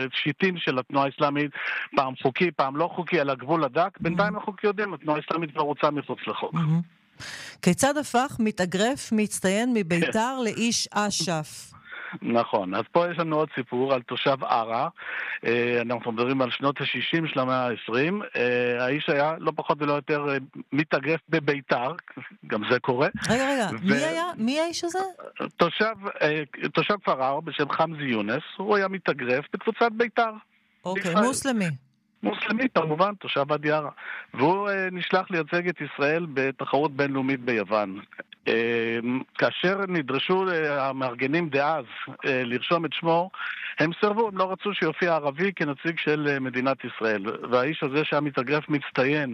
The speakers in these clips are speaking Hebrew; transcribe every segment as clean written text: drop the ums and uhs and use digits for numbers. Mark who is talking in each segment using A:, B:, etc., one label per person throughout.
A: שיטין של התנועה האסלאמית, פעם חוקי, פעם לא חוקי, על הגבול הדק. בינתיים אנחנו יודעים, התנועה האסלאמית כבר רוצה מחוץ לחוק.
B: כיצד הפך מתאגרף מצטיין מביתר לאיש אש"ף?
A: נכון, אז פה יש לנו עוד סיפור על תושב ערה, אנחנו מדברים על שנות ה-60 של המאה ה-20, האיש היה לא פחות ולא יותר מתאגרף בביתר, גם זה קורה.
B: רגע, מי האיש הזה?
A: תושב כפר ערה בשם חמזי יונס, הוא היה מתאגרף בקבוצת ביתר.
B: אוקיי, מוסלמי.
A: מוסלמי, כמובן, תושב ואדי ערה. והוא נשלח לייצג את ישראל בתחרות בינלאומית ביוון. כאשר נדרשו המארגנים דאז לרשום את שמו, הם סרבו, הם לא רצו שיופיע ערבי כנציג של מדינת ישראל. והאיש הזה שהיה מתאגרף מצטיין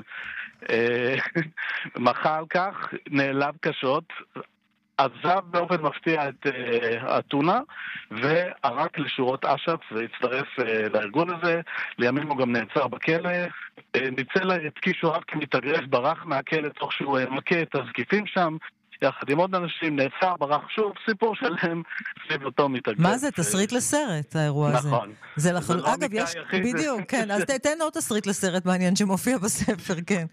A: מחה על כך, נעלב קשות, עזב באופן מפתיע את אתונה וערק לשורות אש"ף והצטרף לארגון הזה. לימים הוא גם נעצר בכלא, ניצל את כישוריו כמתאגרף, ברח מהכלא תוך שהוא מכה את הזקיפים שם יחד עם עוד אנשים, נעצר, ברח שוב, סיפור שלהם סביב אותו מתאגרף.
B: מה זה? תסריט לסרט האירוע הזה.
A: נכון.
B: אגב, יש בדיוק, כן, אז תתן עוד תסריט לסרט מעניין שמופיע בספר, כן.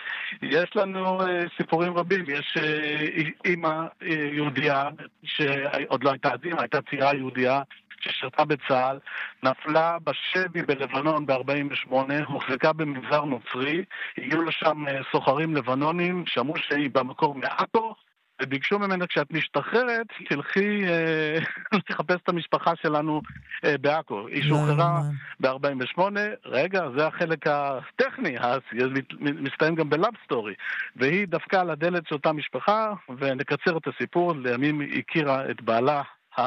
A: יש לנו סיפורים רבים. יש אימא יהודייה שעוד לא הייתה אימא, הייתה צעירה יהודייה ששרתה בצה"ל, נפלה בשבי בלבנון ב-48, הוחזקה במגזר נוצרי, הגיעו לשם סוחרים לבנונים, שמעו שהיא במקור מעכו, וביקשו ממנה כשאת משתחררת, תלכי לחפש את המשפחה שלנו בעכו. היא שוחררה ב-48, רגע, זה החלק הטכני, מסתיים גם בלאב סטורי, והיא דפקה על הדלת של אותה משפחה, ונקצר את הסיפור, לימים הכירה את בעלה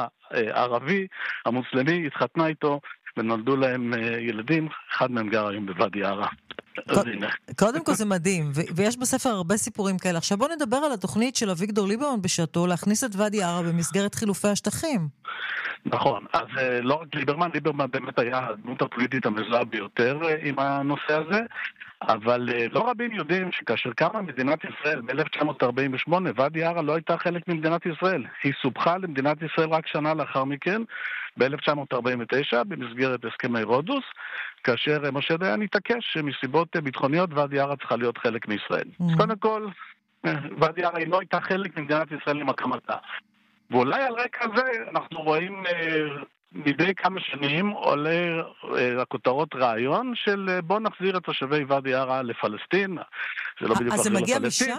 A: הערבי, המוסלמי, התחתנה איתו, ונולדו להם ילדים, אחד מהם גר היום בוואדי ערה.
B: קודם כל זה מדהים, ויש בספר הרבה סיפורים כאלה. עכשיו בוא נדבר על התוכנית של אביגדור ליברמן בשעתו, להכניס את ואדי ערה במסגרת חילופי השטחים.
A: נכון, אז לא רק ליברמן באמת היה הדמות הפוליטית המזוהה ביותר עם הנושא הזה, אבל לא רבים יודעים שכאשר קמה מדינת ישראל ב-1948, ואדי ערה לא הייתה חלק ממדינת ישראל. היא סופחה למדינת ישראל רק שנה לאחר מכן, ב-1949, במסגרת הסכמי רודוס, כאשר משה דיין התעקש שמסיבות ביטחוניות ואדי ערה צריכה להיות חלק מישראל. קודם כל, ואדי ערה לא הייתה חלק ממדינת ישראל עם הקמתה. ואולי על רקע זה אנחנו רואים מדי כמה שנים עולה הכותרות רעיון של בוא נחזיר את תושבי ואדי ערה לפלסטין. זה לא בדיוק
B: אז זה מגיע משם?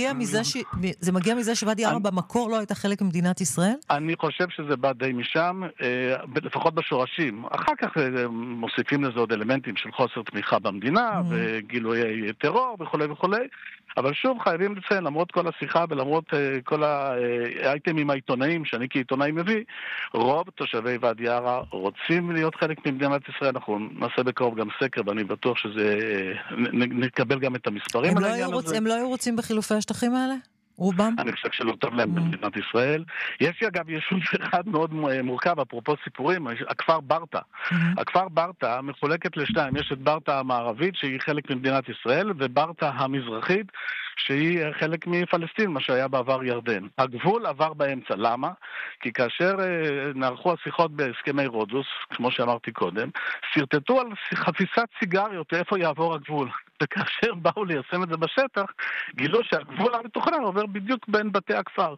B: זה מגיע מזה שוואדי ערה במקור לא הייתה חלק ממדינת ישראל?
A: אני חושב שזה בא די משם, לפחות בשורשים. אחר כך מוסיפים לזה עוד אלמנטים של חוסר תמיכה במדינה וגילויי טרור וכו' וכו'. אבל שוב חייבים לציין, למרות כל השיחה ולמרות כל האייטמים העיתונאים שאני כעיתונאי מביא, רוב תושבי ואדי ערה רוצים להיות חלק ממדינת ישראל. אנחנו נעשה בקרוב גם סקר, ואני בטוח שזה נקבל גם את המספרים.
B: הם לא היו רוצים בחילופי השטחים האלה? רובם?
A: אני חושב שלא טוב להם במדינת ישראל. יש אגב יישוב אחד מאוד מורכב, אפרופו סיפורים, הכפר ברטה. הכפר ברטה מחולקת לשתיים, יש את ברטה המערבית שהיא חלק ממדינת ישראל, וברטה המזרחית שהיא חלק מפלסטין, מה שהיה בעבר ירדן. הגבול עבר באמצע, למה? כי כאשר נערכו השיחות בהסכמי רודוס, כמו שאמרתי קודם, סרטטו על חפיסת סיגריות איפה יעבור הגבול. וכאשר באו ליישם את זה בשטח, גילו שהגבול המתוכנן עובר בדיוק בין בתי הכפר.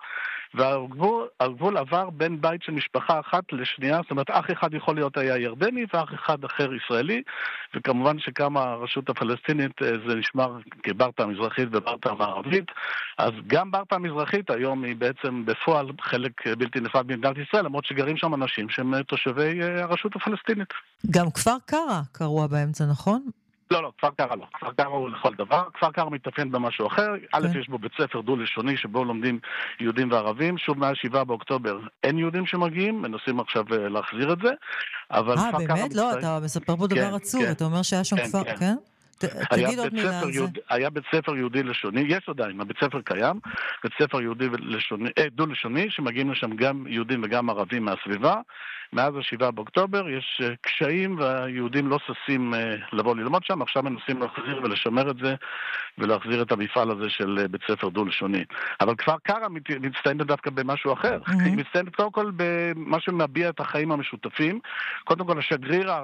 A: והגבול עבר בין בית של משפחה אחת לשנייה, זאת אומרת, אח אחד יכול להיות היה ירדני, ואח אחד אחר ישראלי, וכמובן שקמה הרשות הפלסטינית, זה נשמר כברטה המזרחית וברטה המערבית, אז גם ברטה המזרחית היום היא בעצם בפועל חלק בלתי נפרד במדינת ישראל, למרות שגרים שם אנשים שהם תושבי הרשות הפלסטינית.
B: גם כפר קרא קרוע באמצע, נכון?
A: לא, כפר קרא לא. כפר קרא הוא לכל דבר. כפר קרא מתאפיין במשהו אחר. א', יש בו בית ספר דו-לשוני שבו לומדים יהודים וערבים. שוב, מאז 7 באוקטובר אין יהודים שמגיעים, מנסים עכשיו להחזיר את זה.
B: באמת? לא, אתה מספר פה דבר עצוב. אתה אומר שהיה שם כפר, כן? תגיד עוד מילה על זה.
A: היה בית ספר יהודי לשוני, יש עדיין, הבית ספר קיים, בית ספר יהודי דו-לשוני, שמגיעים לשם גם יהודים וגם ערבים מהסביבה. מאז 7 באוקטובר יש קשיים והיהודים לא ששים לבוא ללמוד שם, עכשיו מנסים להחזיר ולשמר את זה ולהחזיר את המפעל הזה של בית ספר דו-לשוני. אבל כפר קרא מצטיינת דווקא במשהו אחר. היא מצטיינת קודם כל במה שמביע את החיים המשותפים. קודם כל השגריר